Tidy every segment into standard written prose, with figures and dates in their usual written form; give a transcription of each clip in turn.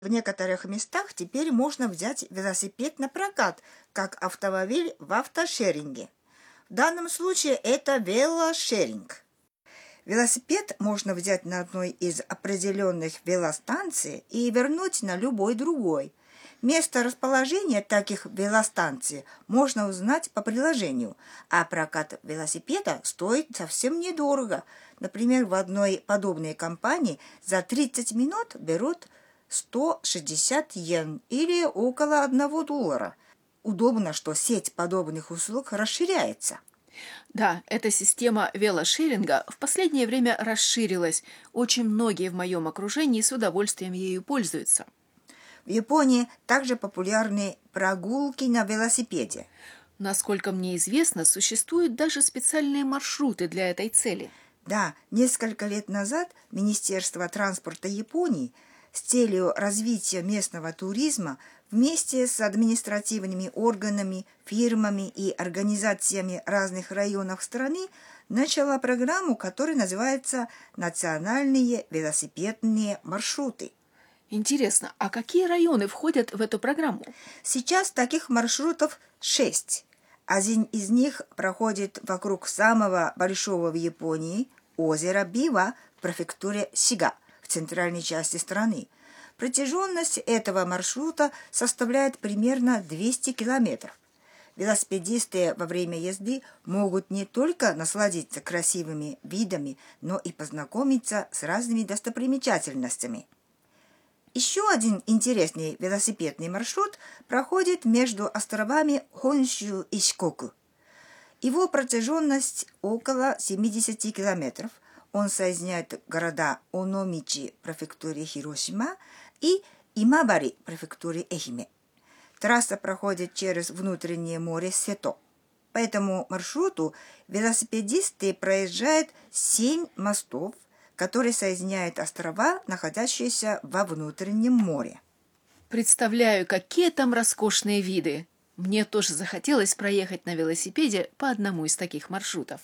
В некоторых местах теперь можно взять велосипед на прокат, как автомобиль в автошеринге. В данном случае это велошеринг. Велосипед можно взять на одной из определенных велостанций и вернуть на любой другой. Место расположения таких велостанций можно узнать по приложению, а прокат велосипеда стоит совсем недорого. Например, в одной подобной компании за 30 минут берут 160 йен или около $1. Удобно, что сеть подобных услуг расширяется. Да, эта система велошеринга в последнее время расширилась. Очень многие в моем окружении с удовольствием ею пользуются. В Японии также популярны прогулки на велосипеде. Насколько мне известно, существуют даже специальные маршруты для этой цели. Да, несколько лет назад Министерство транспорта Японии с целью развития местного туризма вместе с административными органами, фирмами и организациями разных районов страны начала программу, которая называется «Национальные велосипедные маршруты». Интересно, а какие районы входят в эту программу? Сейчас таких маршрутов 6. Один из них проходит вокруг самого большого в Японии озера Бива в префектуре Сига в центральной части страны. Протяженность этого маршрута составляет примерно 200 километров. Велосипедисты во время езды могут не только насладиться красивыми видами, но и познакомиться с разными достопримечательностями. Еще один интересный велосипедный маршрут проходит между островами Хонсю и Шикоку. Его протяженность около 70 километров. Он соединяет города Ономичи в префектуре Хиросима и Имабари в префектуре Эхиме. Трасса проходит через внутреннее море Сето. По этому маршруту велосипедисты проезжают 7 мостов, которые соединяют острова, находящиеся во внутреннем море. Представляю, какие там роскошные виды. Мне тоже захотелось проехать на велосипеде по одному из таких маршрутов.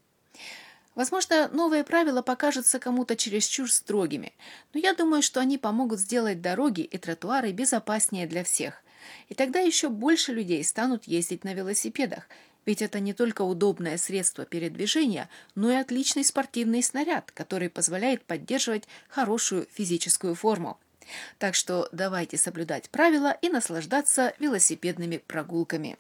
Возможно, новые правила покажутся кому-то чересчур строгими, но я думаю, что они помогут сделать дороги и тротуары безопаснее для всех. И тогда еще больше людей станут ездить на велосипедах, ведь это не только удобное средство передвижения, но и отличный спортивный снаряд, который позволяет поддерживать хорошую физическую форму. Так что давайте соблюдать правила и наслаждаться велосипедными прогулками.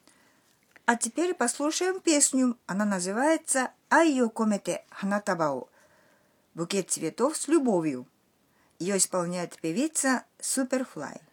А теперь послушаем песню. Она называется «Айо комете ханатабао» – «Букет цветов с любовью». Ее исполняет певица Суперфлай.